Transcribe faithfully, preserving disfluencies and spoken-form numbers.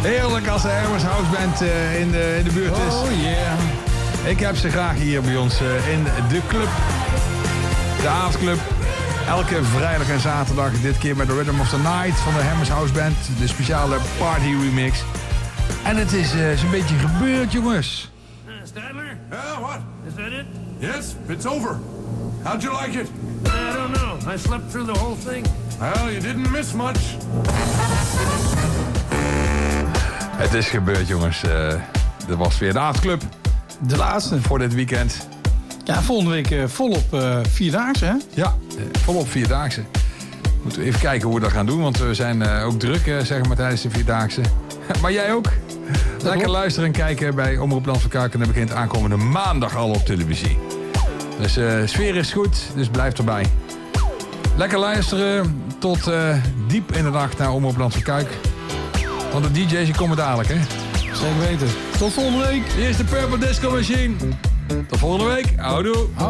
Heerlijk als de Hermes House Band uh, in, de, in de buurt is. Oh yeah. Ik heb ze graag hier bij ons uh, in de club. De avondclub. Elke vrijdag en zaterdag. Dit keer met de Rhythm of the Night van de Hermes House Band. De speciale party remix. En het is uh, zo'n beetje gebeurd, jongens. Uh, Stadler? Yeah, what? Is that it? Yes, it's over. How'd you like it? I don't know. I slept through the whole thing. Well, you didn't miss much. Het is gebeurd, jongens. Uh, er was weer de avondclub. De laatste. Voor dit weekend. Ja, volgende week uh, volop uh, vierdaagse, hè? Ja, uh, volop vierdaagse. Moeten we even kijken hoe we dat gaan doen. Want we zijn uh, ook druk, uh, zeg maar, tijdens de vierdaagse. Maar jij ook? Lekker luisteren en kijken bij Omroep Land van Kuik. En dat begint aankomende maandag al op televisie. Dus de uh, sfeer is goed, dus blijf erbij. Lekker luisteren tot uh, diep in de nacht naar Omroep Land van Kuik. Want de D J's die komen dadelijk, hè? Zeker weten. Tot volgende week. Hier is de Purple Disco Machine. Tot volgende week. Houdoe.